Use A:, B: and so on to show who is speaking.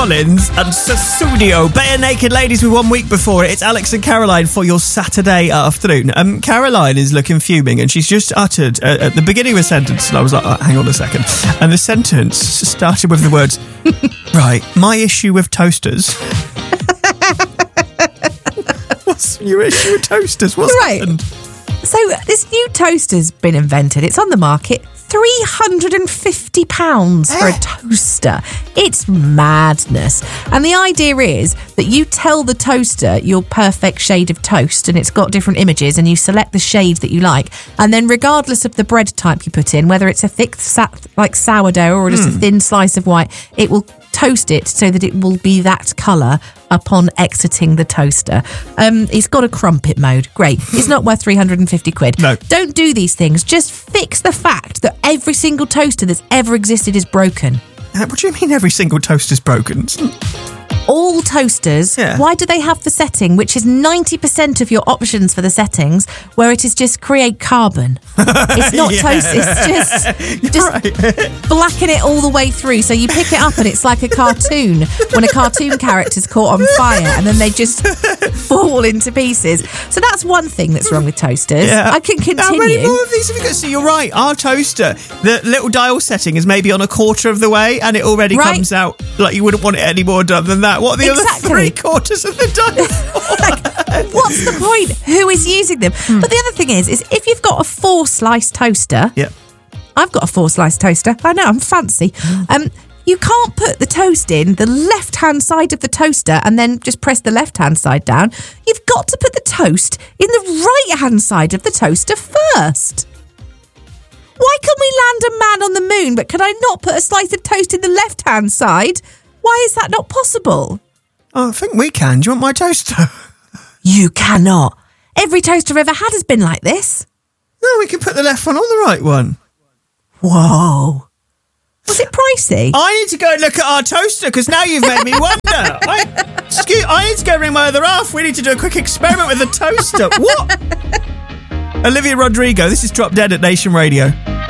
A: Collins and Sussudio, Bare Naked Ladies with 1 week before it. It's Alex and Caroline for your Saturday afternoon. Caroline is looking fuming, and she's just uttered at the beginning of a sentence, and I was like, hang on a second. And the sentence started with the words, right, my issue with toasters. What's your issue with toasters? What's happened?
B: So this new toaster's been invented. It's on the market. £350 for a toaster. It's madness. And the idea is that you tell the toaster your perfect shade of toast, and it's got different images, and you select the shade that you like. And then regardless of the bread type you put in, whether it's a thick like sourdough or just a thin slice of white, it will toast it so that it will be that colour upon exiting the toaster. It's got a crumpet mode. Great. It's not worth 350 quid.
A: No.
B: Don't do these things. Just fix the fact that every single toaster that's ever existed is broken.
A: What do you mean every single toaster's broken?
B: All toasters, why do they have the setting, which is 90% of your options for the settings, where it is just create carbon? It's not toast, it's just blacken it all the way through. So you pick it up and it's like a cartoon, when a cartoon character's caught on fire and then they just fall into pieces. So that's one thing that's wrong with toasters. I can continue.
A: How many more of these have you got? So you're right, our toaster, the little dial setting is maybe on a quarter of the way, and it already comes out like you wouldn't want it any more done than that. What are the other 3/4 of the dial?
B: What's the point? Who is using them? But the other thing is if you've got a 4-slice toaster, I've got a 4-slice toaster. I know, I'm fancy. You can't put the toast in the left-hand side of the toaster and then just press the left-hand side down. You've got to put the toast in the right-hand side of the toaster first. Why can we land a man on the moon, but can I not put a slice of toast in the left-hand side? Why is that not possible?
A: Oh, I think we can. Do you want my toaster?
B: You cannot. Every toaster I've ever had has been like this.
A: No, we can put the left one on the right one.
B: Whoa. Was it pricey?
A: I need to go and look at our toaster, because now you've made me wonder. I need to go ring my other half. We need to do a quick experiment with the toaster. What? Olivia Rodrigo, this is Drop Dead at Nation Radio.